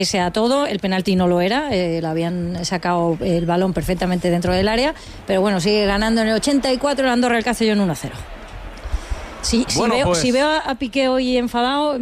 sea todo, el penalti no lo era, le habían sacado el balón perfectamente dentro del área, pero bueno, sigue ganando en el 84 el Andorra el Castellón 1-0. Si veo a Piqué hoy enfadado,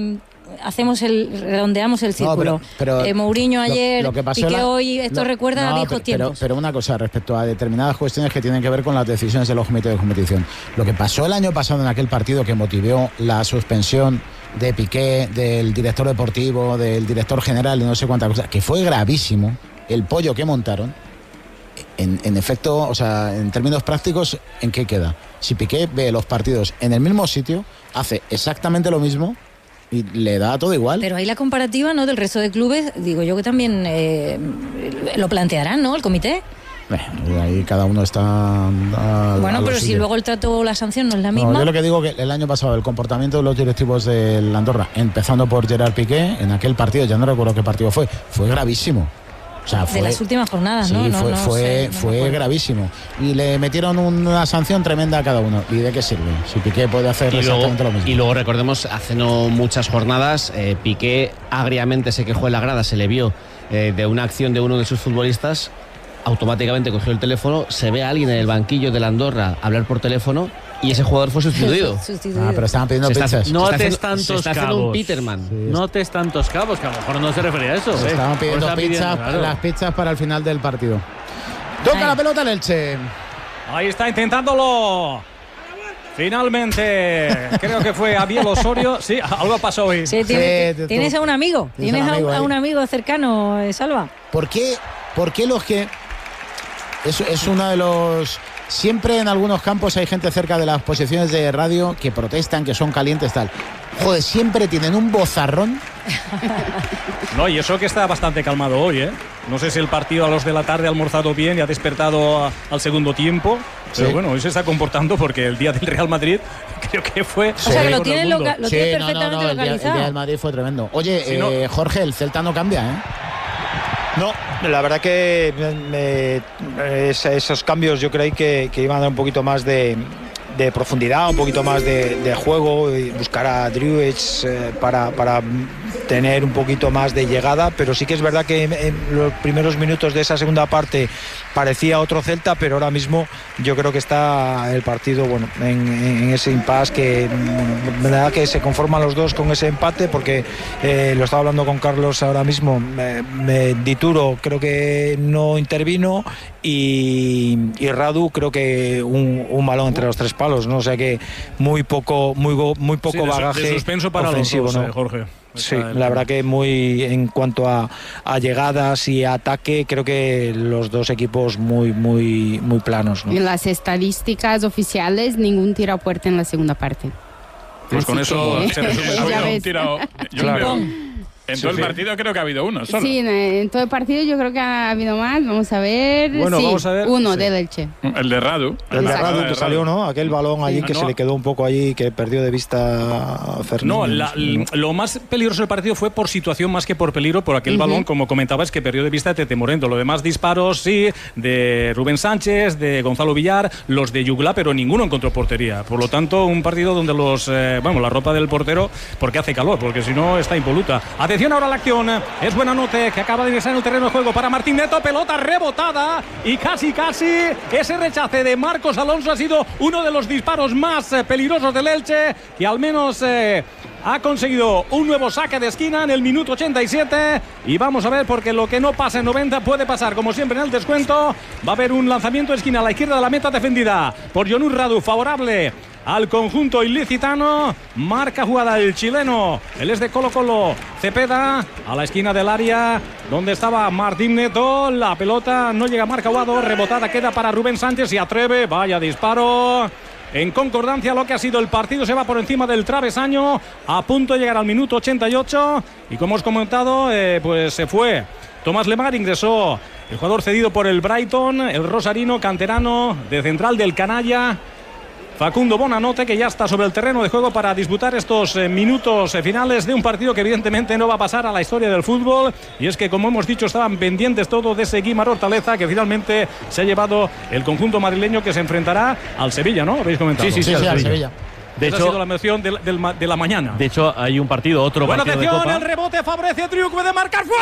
redondeamos el círculo. Pero Mourinho ayer, lo que pasó Piqué hoy, esto recuerda a viejos tiempos. Pero una cosa respecto a determinadas cuestiones que tienen que ver con las decisiones de los comités de competición. Lo que pasó el año pasado en aquel partido que motivó la suspensión de Piqué, del director deportivo, del director general y no sé cuántas cosas, que fue gravísimo, el pollo que montaron, en efecto, o sea, en términos prácticos, ¿en qué queda? Si Piqué ve los partidos en el mismo sitio, hace exactamente lo mismo y le da todo igual. Pero ahí la comparativa, ¿no?, del resto de clubes, digo yo que también lo plantearán, ¿no?, el comité. Ahí cada uno está pero si luego el trato o la sanción no es la misma. Yo lo que digo que el año pasado el comportamiento de los directivos del Andorra, empezando por Gerard Piqué, en aquel partido, ya no recuerdo qué partido fue gravísimo. O sea, de las últimas jornadas, sí, ¿no? Fue gravísimo. Y le metieron una sanción tremenda a cada uno. ¿Y de qué sirve? Si Piqué puede hacer exactamente lo mismo. Y luego recordemos, hace no muchas jornadas, Piqué agriamente se quejó en la grada, se le vio de una acción de uno de sus futbolistas. Automáticamente cogió el teléfono, se ve a alguien en el banquillo de la Andorra hablar por teléfono y ese jugador fue sustituido. Pero estaban pidiendo pizzas. No te tantos cabos. Un Peterman. Sí. No te tantos cabos, que a lo mejor no se refería a eso. Estaban pidiendo pizzas, claro. Las pizzas para el final del partido. Toca la pelota el Elche. Ahí está intentándolo. Finalmente, creo que fue Abiel Osorio. Sí, algo pasó hoy. Sí, tienes a un amigo. Tienes a un amigo cercano, Salva. ¿Por qué los que... Es uno de los... Siempre en algunos campos hay gente cerca de las posiciones de radio que protestan, que son calientes, tal. Joder, siempre tienen un bozarrón. No, y eso que está bastante calmado hoy, ¿eh? No sé si el partido a los de la tarde ha almorzado bien y ha despertado al segundo tiempo. Pero bueno, hoy se está comportando porque el día del Real Madrid creo que fue... O sea, que lo tiene perfectamente localizado. El día del Madrid fue tremendo. Oye, Jorge, el Celta no cambia, ¿eh? No, la verdad que esos cambios yo creí que iban a dar un poquito más de profundidad, un poquito más de juego, y buscar a Driouech para tener un poquito más de llegada, pero sí que es verdad que en los primeros minutos de esa segunda parte parecía otro Celta, pero ahora mismo yo creo que está el partido en ese impasse que la verdad que se conforman los dos con ese empate, porque lo estaba hablando con Carlos ahora mismo, Dituro creo que no intervino y Radu creo que un balón entre los tres palos, ¿no? O sea que muy poco bagaje de suspenso para ofensivo, los dos, ¿no? Jorge. Sí, la verdad que muy en cuanto a llegadas y a ataque, creo que los dos equipos muy planos, ¿no? En las estadísticas oficiales, ningún tiro a puerta en la segunda parte. Pues con eso se resume un tiro. Claro. En todo el partido creo que ha habido uno solo. Sí, en todo el partido yo creo que ha habido más. Vamos a ver. Bueno, vamos a ver. Uno del Elche. El de Radu. El de Radu que salió, ¿no? Aquel balón allí que se le quedó un poco allí, que perdió de vista a Fernández. No, lo más peligroso del partido fue por situación más que por peligro, por aquel balón, como comentabas, que perdió de vista a Tete Moreno. Lo demás disparos, sí, de Rubén Sánchez, de Gonzalo Villar, los de Yugla, pero ninguno encontró portería. Por lo tanto, un partido donde la ropa del portero, porque hace calor, porque si no está impoluta. Atención ahora a la acción, es Buenanote que acaba de ingresar en el terreno de juego para Martín Neto, pelota rebotada y casi ese rechace de Marcos Alonso ha sido uno de los disparos más peligrosos del Elche, que al menos ha conseguido un nuevo saque de esquina en el minuto 87 y vamos a ver, porque lo que no pasa en 90 puede pasar como siempre en el descuento. Va a haber un lanzamiento de esquina a la izquierda de la meta defendida por Jonur Radu, favorable al conjunto ilicitano. Marca jugada el chileno, él es de Colo-Colo, Cepeda a la esquina del área donde estaba Martín Neto, la pelota no llega a Marc Aguado, rebotada queda para Rubén Sánchez y atreve, vaya disparo. En concordancia lo que ha sido el partido, se va por encima del travesaño, a punto de llegar al minuto 88 y como hemos comentado, pues se fue Tomás Lemar, ingresó el jugador cedido por el Brighton, el rosarino canterano de Central del Canalla, Facundo Bonanote, que ya está sobre el terreno de juego para disputar estos minutos finales de un partido que evidentemente no va a pasar a la historia del fútbol, y es que, como hemos dicho, estaban pendientes todo de ese Guimar Hortaleza, que finalmente se ha llevado el conjunto madrileño, que se enfrentará al Sevilla, ¿no? ¿Habéis comentado? Sí, al Sevilla. De Esa hecho, ha sido la emoción de la mañana. De hecho, hay un partido, otro Buena partido de atención, Copa. el rebote favorece a Driouch, puede marcar.